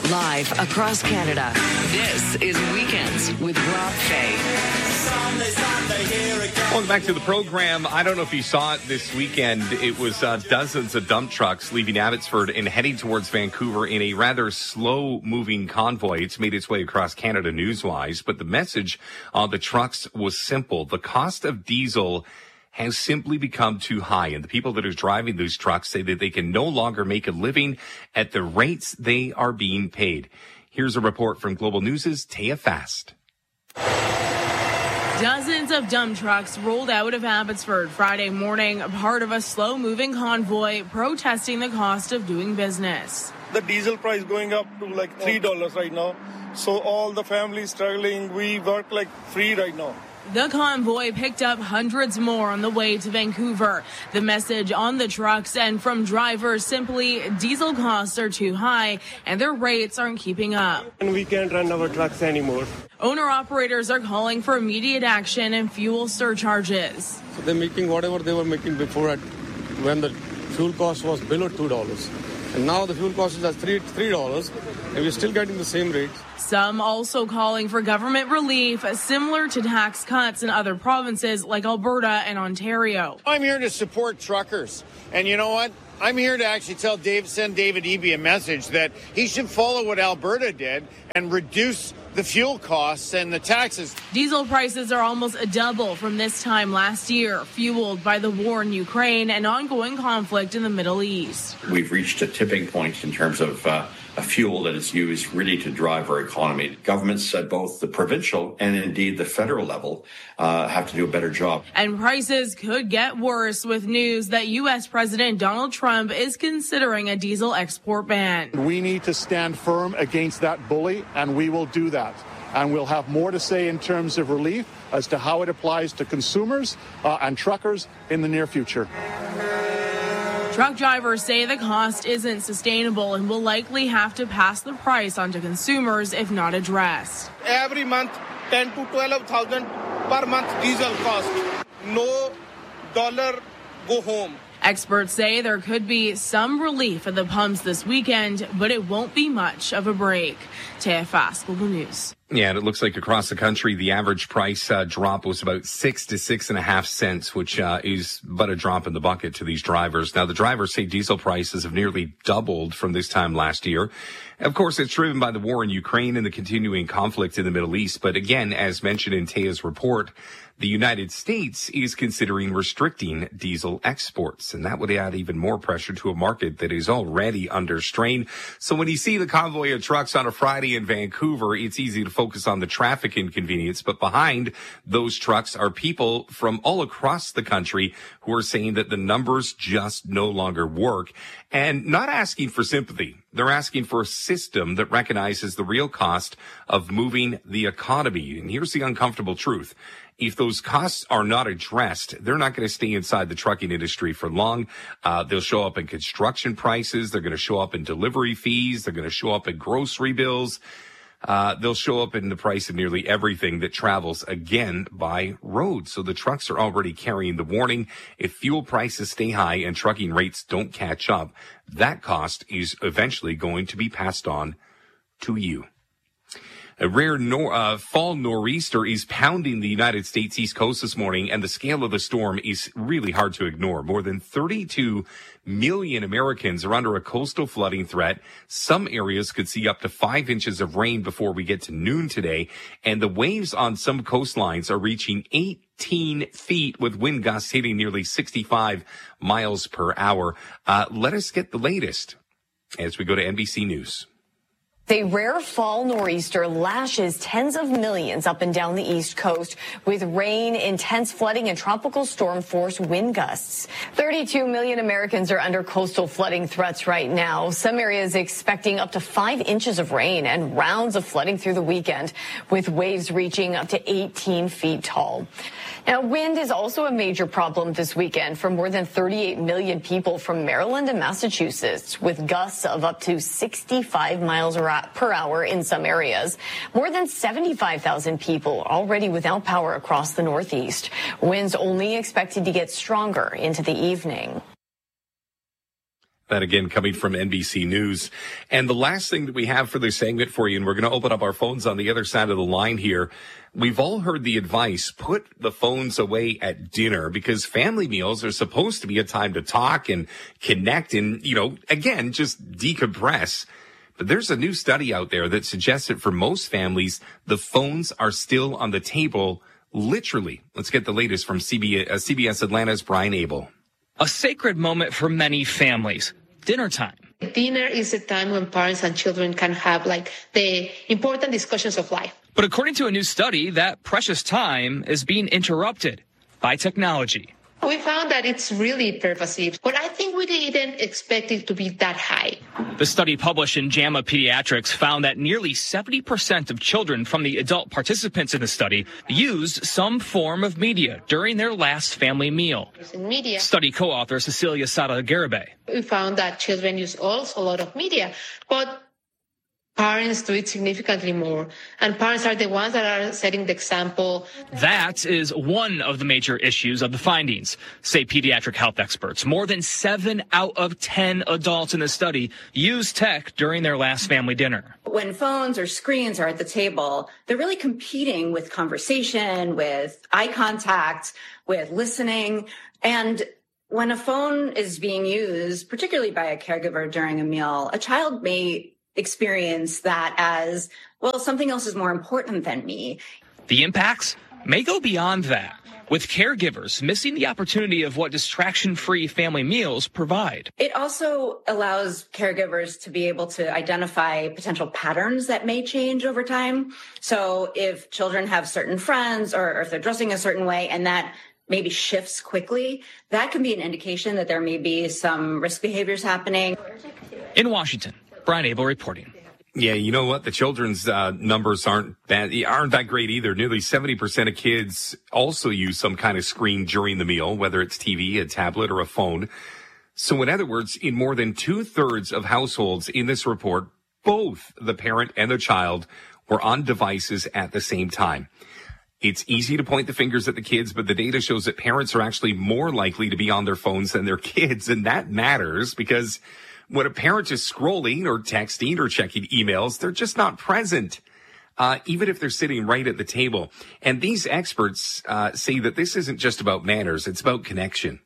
Live across Canada, this is Weekends with Rob Fay. Welcome back to the program. I don't know if you saw it this weekend. It was dozens of dump trucks leaving Abbotsford and heading towards Vancouver in a rather slow-moving convoy. It's made its way across Canada news-wise, but the message on the trucks was simple. The cost of diesel has simply become too high, and the people that are driving those trucks say that they can no longer make a living at the rates they are being paid. Here's a report from Global News' Taya Fast. Dozens of dump trucks rolled out of Abbotsford Friday morning, part of a slow-moving convoy protesting the cost of doing business. The diesel price going up to like $3 right now, so all the families struggling. We work like free right now. The convoy picked up hundreds more on the way to Vancouver. The message on the trucks and from drivers simply, diesel costs are too high and their rates aren't keeping up. And we can't run our trucks anymore. Owner-operators are calling for immediate action and fuel surcharges. So they're making whatever they were making before when the fuel cost was below $2. And now the fuel cost is at $3, and we're still getting the same rates. Some also calling for government relief similar to tax cuts in other provinces like Alberta and Ontario. I'm here to support truckers. And you know what? I'm here to actually send David Eby a message that he should follow what Alberta did and reduce the fuel costs and the taxes. Diesel prices are almost double from this time last year, fueled by the war in Ukraine and ongoing conflict in the Middle East. We've reached a tipping point in terms of a fuel that is used really to drive our economy. Governments at both the provincial and indeed the federal level have to do a better job. And prices could get worse with news that U.S. President Donald Trump is considering a diesel export ban. We need to stand firm against that bully, and we will do that. And we'll have more to say in terms of relief as to how it applies to consumers and truckers in the near future. Truck drivers say the cost isn't sustainable and will likely have to pass the price on to consumers if not addressed. Every month, 10 to 12,000 per month diesel cost. No dollar go home. Experts say there could be some relief at the pumps this weekend, but it won't be much of a break. Taya Fast, Global News. Yeah, and it looks like across the country, the average price drop was about 6 to 6.5 cents, which is but a drop in the bucket to these drivers. Now, the drivers say diesel prices have nearly doubled from this time last year. Of course, it's driven by the war in Ukraine and the continuing conflict in the Middle East. But again, as mentioned in Taya's report, the United States is considering restricting diesel exports, and that would add even more pressure to a market that is already under strain. So when you see the convoy of trucks on a Friday in Vancouver, it's easy to focus on the traffic inconvenience, but behind those trucks are people from all across the country who are saying that the numbers just no longer work and not asking for sympathy. They're asking for a system that recognizes the real cost of moving the economy. And here's the uncomfortable truth. If those costs are not addressed, they're not going to stay inside the trucking industry for long. They'll show up in construction prices. They're going to show up in delivery fees. They're going to show up in grocery bills. They'll show up in the price of nearly everything that travels, again, by road. So the trucks are already carrying the warning. If fuel prices stay high and trucking rates don't catch up, that cost is eventually going to be passed on to you. A rare fall nor'easter is pounding the United States East Coast this morning, and the scale of the storm is really hard to ignore. More than 32 million Americans are under a coastal flooding threat. Some areas could see up to 5 inches of rain before we get to noon today, and the waves on some coastlines are reaching 18 feet with wind gusts hitting nearly 65 miles per hour. Let us get the latest as we go to NBC News. A rare fall nor'easter lashes tens of millions up and down the East Coast with rain, intense flooding, and tropical storm force wind gusts. 32 million Americans are under coastal flooding threats right now. Some areas expecting up to 5 inches of rain and rounds of flooding through the weekend, with waves reaching up to 18 feet tall. Now, wind is also a major problem this weekend for more than 38 million people from Maryland and Massachusetts, with gusts of up to 65 miles per hour in some areas. More than 75,000 people already without power across the Northeast. Winds only expected to get stronger into the evening. That again coming from NBC News. And the last thing that we have for this segment for you, and we're going to open up our phones on the other side of the line here. We've all heard the advice, put the phones away at dinner, because family meals are supposed to be a time to talk and connect and, again, just decompress. But there's a new study out there that suggests that for most families, the phones are still on the table, literally. Let's get the latest from CBS Atlanta's Brian Abel. A sacred moment for many families, dinner time. Dinner is a time when parents and children can have the important discussions of life. But according to a new study, that precious time is being interrupted by technology. We found that it's really pervasive, but I think we didn't expect it to be that high. The study published in JAMA Pediatrics found that nearly 70% of children from the adult participants in the study used some form of media during their last family meal. Media. Study co-author Cecilia Sara-Garibay. We found that children use also a lot of media, but parents do it significantly more, and parents are the ones that are setting the example. That is one of the major issues of the findings, say pediatric health experts. More than 7 out of 10 adults in the study use tech during their last family dinner. When phones or screens are at the table, they're really competing with conversation, with eye contact, with listening. And when a phone is being used, particularly by a caregiver during a meal, a child may experience that as, well, something else is more important than me. The impacts may go beyond that, with caregivers missing the opportunity of what distraction-free family meals provide. It also allows caregivers to be able to identify potential patterns that may change over time. So if children have certain friends or if they're dressing a certain way and that maybe shifts quickly, that can be an indication that there may be some risk behaviors happening. In Washington, Brian Abel reporting. Yeah, you know what? The children's numbers aren't that great either. Nearly 70% of kids also use some kind of screen during the meal, whether it's TV, a tablet, or a phone. So in other words, in more than 2/3 of households in this report, both the parent and the child were on devices at the same time. It's easy to point the fingers at the kids, but the data shows that parents are actually more likely to be on their phones than their kids, and that matters because when a parent is scrolling or texting or checking emails, they're just not present, even if they're sitting right at the table. And these experts say that this isn't just about manners, it's about connection.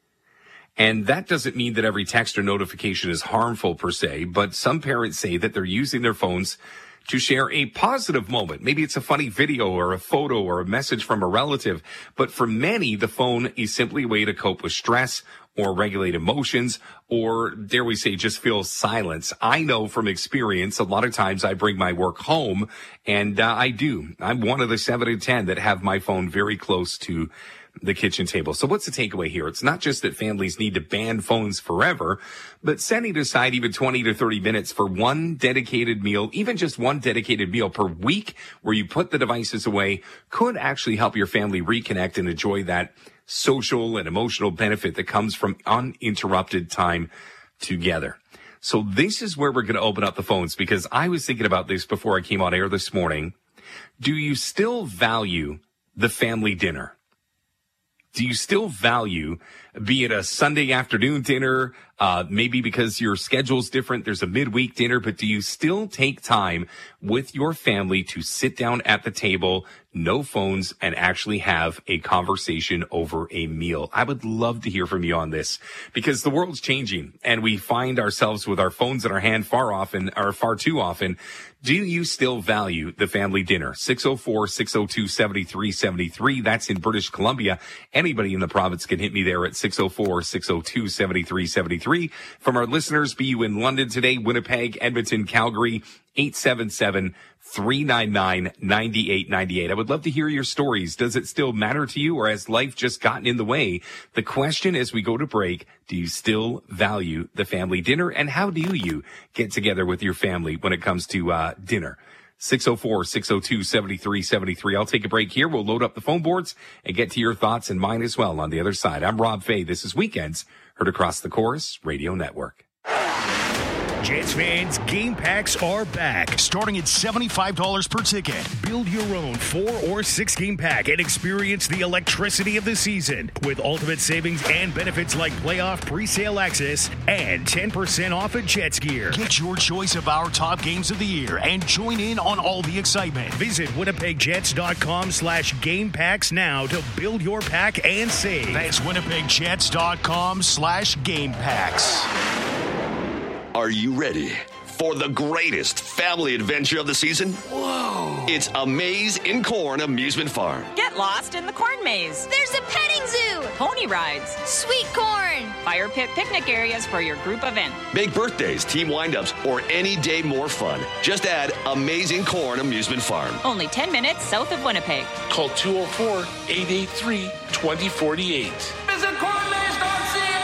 And that doesn't mean that every text or notification is harmful per se, but some parents say that they're using their phones to share a positive moment. Maybe it's a funny video or a photo or a message from a relative. But for many, the phone is simply a way to cope with stress or regulate emotions, or dare we say, just feel silence. I know from experience, a lot of times I bring my work home, and I do. I'm one of the 7 to 10 that have my phone very close to the kitchen table. So what's the takeaway here? It's not just that families need to ban phones forever, but setting aside even 20 to 30 minutes for one dedicated meal, even just one dedicated meal per week where you put the devices away, could actually help your family reconnect and enjoy that social and emotional benefit that comes from uninterrupted time together. So this is where we're going to open up the phones, because I was thinking about this before I came on air this morning. Do you still value the family dinner? Do you still value, be it a Sunday afternoon dinner, maybe because your schedule's different, there's a midweek dinner, but do you still take time with your family to sit down at the table, no phones, and actually have a conversation over a meal? I would love to hear from you on this, because the world's changing and we find ourselves with our phones in our hand far too often. Do you still value the family dinner? 604-602-7373. That's in British Columbia. Anybody in the province can hit me there at 604-602-7373. From our listeners, be you in London today, Winnipeg, Edmonton, Calgary, 877-399-9898. I would love to hear your stories. Does it still matter to you, or has life just gotten in the way? The question as we go to break, do you still value the family dinner? And how do you get together with your family when it comes to dinner? 604-602-7373. I'll take a break here. We'll load up the phone boards and get to your thoughts and mine as well on the other side. I'm Rob Fay. This is Weekends, heard across the Chorus Radio Network. Jets fans, game packs are back. Starting at $75 per ticket. Build your own 4 or 6 game pack and experience the electricity of the season with ultimate savings and benefits like playoff pre-sale access and 10% off of Jets gear. Get your choice of our top games of the year and join in on all the excitement. Visit winnipegjets.com/game packs now to build your pack and save. That's winnipegjets.com/game packs. Are you ready for the greatest family adventure of the season? Whoa! It's A Maze in Corn Amusement Farm. Get lost in the corn maze. There's a petting zoo. Pony rides. Sweet corn. Fire pit picnic areas for your group event. Make birthdays, team windups, or any day more fun. Just add Amazing Corn Amusement Farm. Only 10 minutes south of Winnipeg. Call 204-883-2048. Visit cornmaze.ca.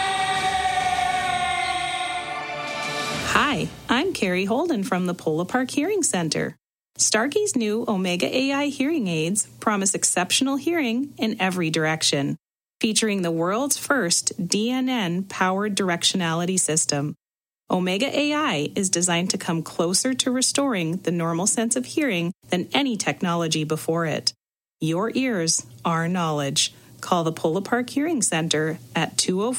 Hi, I'm Carrie Holden from the Polo Park Hearing Center. Starkey's new Omega AI hearing aids promise exceptional hearing in every direction, featuring the world's first DNN-powered directionality system. Omega AI is designed to come closer to restoring the normal sense of hearing than any technology before it. Your ears, our knowledge. Call the Polo Park Hearing Center at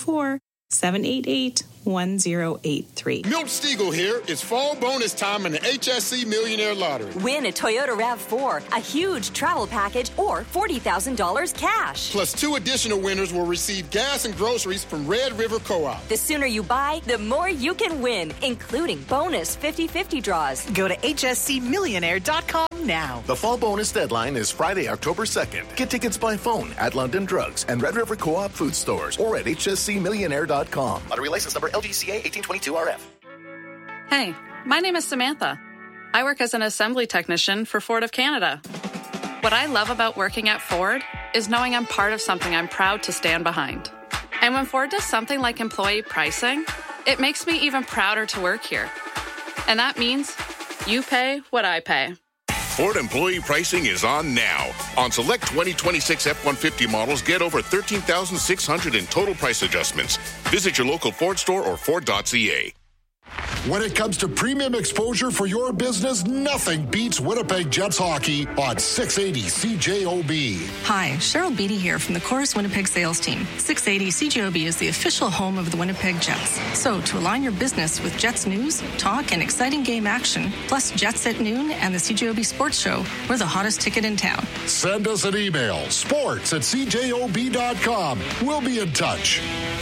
204-788-1083. Milt Stiegel here. It's fall bonus time in the HSC Millionaire Lottery. Win a Toyota RAV4, a huge travel package, or $40,000 cash. Plus 2 additional winners will receive gas and groceries from Red River Co-op. The sooner you buy, the more you can win, including bonus 50/50 draws. Go to hscmillionaire.com now. The fall bonus deadline is Friday, October 2nd. Get tickets by phone at London Drugs and Red River Co-op food stores or at hscmillionaire.com. Lottery license number LGCA 1822RF. Hey, my name is Samantha. I work as an assembly technician for Ford of Canada. What I love about working at Ford is knowing I'm part of something I'm proud to stand behind. And when Ford does something like employee pricing, it makes me even prouder to work here. And that means you pay what I pay. Ford employee pricing is on now. On select 2026 F-150 models, get over $13,600 in total price adjustments. Visit your local Ford store or Ford.ca. When it comes to premium exposure for your business, nothing beats Winnipeg Jets hockey on 680 CJOB. Hi, Cheryl Beatty here from the Chorus Winnipeg sales team. 680 CJOB is the official home of the Winnipeg Jets. So to align your business with Jets news, talk, and exciting game action, plus Jets at noon and the CJOB Sports Show, we're the hottest ticket in town. Send us an email, sports@cjob.com. We'll be in touch.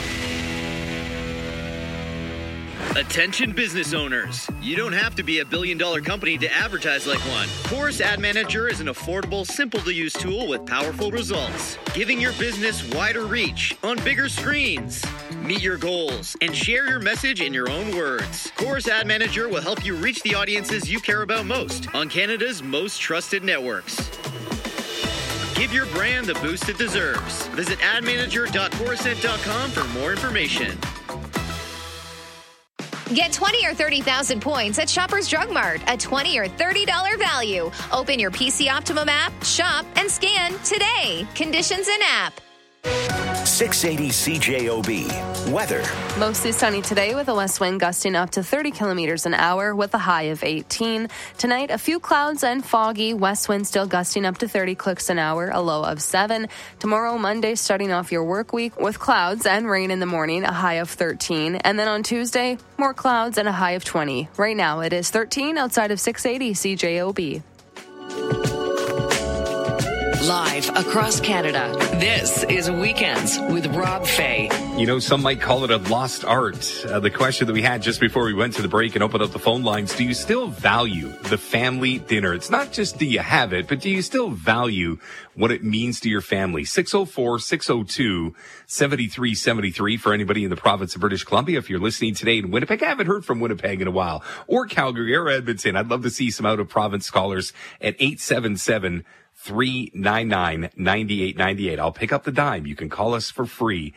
Attention business owners. You don't have to be a billion-dollar company to advertise like one. Chorus Ad Manager is an affordable, simple-to-use tool with powerful results, giving your business wider reach on bigger screens. Meet your goals and share your message in your own words. Chorus Ad Manager will help you reach the audiences you care about most on Canada's most trusted networks. Give your brand the boost it deserves. Visit admanager.chorusnet.com for more information. Get 20 or 30,000 points at Shoppers Drug Mart, a $20 or $30 value. Open your PC Optimum app, shop, and scan today. Conditions in app. 680 CJOB. Weather. Mostly sunny today with a west wind gusting up to 30 kilometers an hour with a high of 18. Tonight, a few clouds and foggy. West wind still gusting up to 30 clicks an hour, a low of 7. Tomorrow, Monday, starting off your work week with clouds and rain in the morning, a high of 13. And then on Tuesday, more clouds and a high of 20. Right now, it is 13 outside of 680 CJOB. Live across Canada, this is Weekends with Rob Fay. You know, some might call it a lost art. The question that we had just before we went to the break and opened up the phone lines, do you still value the family dinner? It's not just do you have it, but do you still value what it means to your family? 604-602-7373 for anybody in the province of British Columbia. If you're listening today in Winnipeg, I haven't heard from Winnipeg in a while, or Calgary or Edmonton. I'd love to see some out-of-province callers at 877-399-9898. I'll pick up the dime. You can call us for free,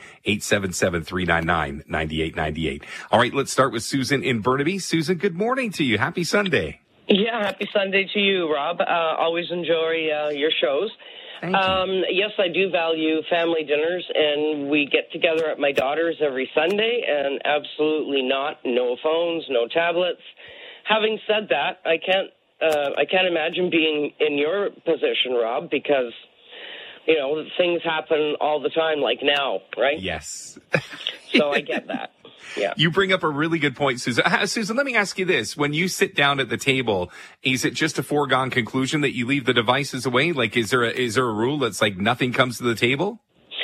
877-399-9898. All right, let's start with Susan in Burnaby. Susan, good morning to you. Happy Sunday. Yeah, happy Sunday to you, Rob. Always enjoy your shows. Thank you. Yes, I do value family dinners, and we get together at my daughter's every Sunday, and absolutely not. No phones, no tablets. Having said that, I can't imagine being in your position, Rob, because, you know, things happen all the time, like now, right? Yes. So I get that. Yeah. You bring up a really good point, Susan. Susan, let me ask you this. When you sit down at the table, is it just a foregone conclusion that you leave the devices away? Like, is there a rule that's like nothing comes to the table?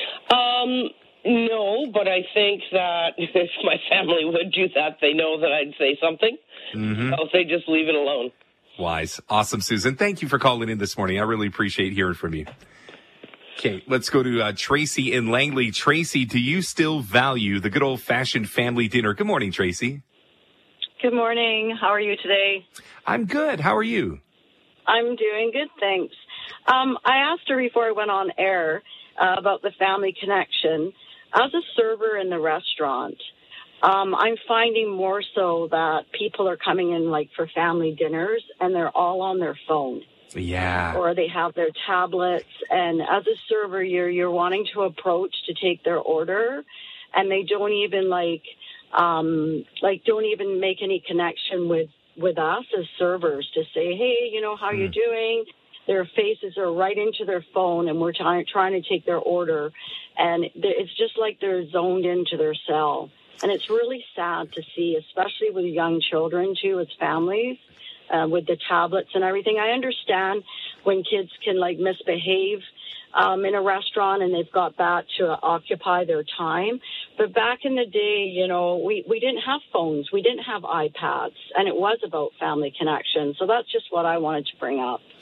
No, but I think that if my family would do that, they know that I'd say something. Mm-hmm. So they just leave it alone. Wise. Awesome, Susan. Thank you for calling in this morning. I really appreciate hearing from you. Okay, let's go to Tracy in Langley. Tracy, do you still value the good old-fashioned family dinner? Good morning, Tracy. Good morning. How are you today? I'm good. How are you? I'm doing good, thanks. I asked her before I went on air about the family connection. As a server in the restaurant, I'm finding more so that people are coming in like for family dinners and they're all on their phone. Yeah. Or they have their tablets, and as a server, you're wanting to approach to take their order, and they don't even don't even make any connection with us as servers to say, hey, you know, how you doing? Their faces are right into their phone, and we're trying to take their order, and it's just like they're zoned into their cell, and it's really sad to see, especially with young children too, as families. With the tablets and everything. I understand when kids can like misbehave in a restaurant and they've got that to occupy their time. But back in the day, you know, we didn't have phones. We didn't have iPads. And it was about family connection. So that's just what I wanted to bring up.